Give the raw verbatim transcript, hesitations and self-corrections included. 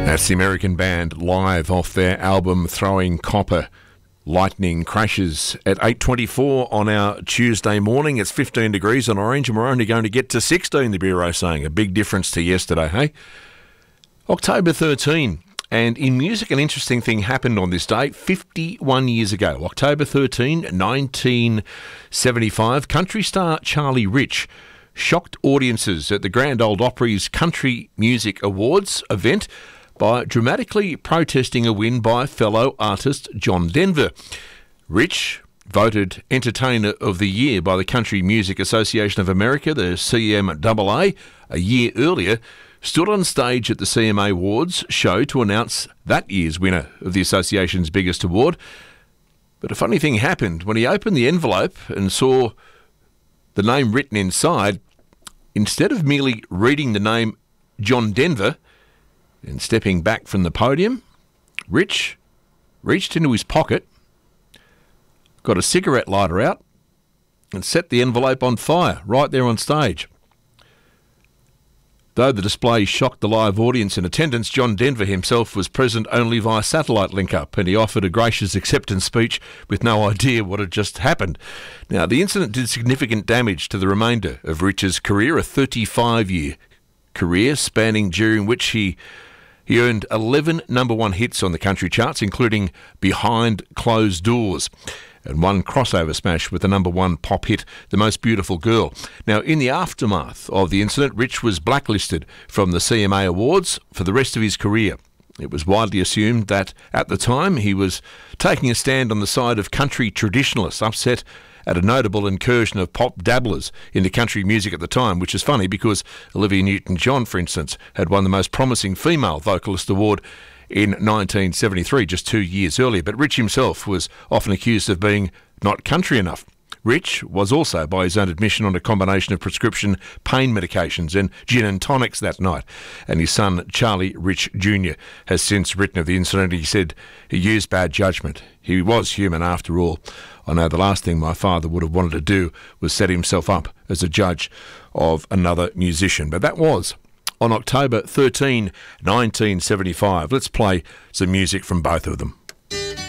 That's the American band live off their album Throwing Copper. Lightning crashes at eight twenty-four on our Tuesday morning. It's fifteen degrees on Orange and we're only going to get to sixteen, the Bureau saying. A big difference to yesterday, hey? October thirteenth. And in music, an interesting thing happened on this day fifty-one years ago. October thirteenth, nineteen seventy-five. Country star Charlie Rich shocked audiences at the Grand Ole Opry's Country Music Awards event by dramatically protesting a win by fellow artist John Denver. Rich, voted Entertainer of the Year by the Country Music Association of America, the C M A A, a year earlier, stood on stage at the C M A Awards show to announce that year's winner of the association's biggest award. But a funny thing happened. When he opened the envelope and saw the name written inside, instead of merely reading the name John Denver and stepping back from the podium, Rich reached into his pocket, got a cigarette lighter out and set the envelope on fire right there on stage. Though the display shocked the live audience in attendance, John Denver himself was present only via satellite link-up, and he offered a gracious acceptance speech with no idea what had just happened. Now, the incident did significant damage to the remainder of Rich's career, a thirty-five-year career spanning during which he he earned eleven number one hits on the country charts, including Behind Closed Doors, and one crossover smash with the number one pop hit, The Most Beautiful Girl. Now, in the aftermath of the incident, Rich was blacklisted from the C M A Awards for the rest of his career. It was widely assumed that, at the time, he was taking a stand on the side of country traditionalists, upset at a notable incursion of pop dabblers into country music at the time, which is funny because Olivia Newton-John, for instance, had won the Most Promising Female Vocalist Award in nineteen seventy-three, just two years earlier. But Rich himself was often accused of being not country enough. Rich was also, by his own admission, on a combination of prescription pain medications and gin and tonics that night. And his son, Charlie Rich Junior, has since written of the incident. He said he used bad judgment. He was human after all. I know the last thing my father would have wanted to do was set himself up as a judge of another musician. But that was on October thirteenth, nineteen seventy-five. Let's play some music from both of them.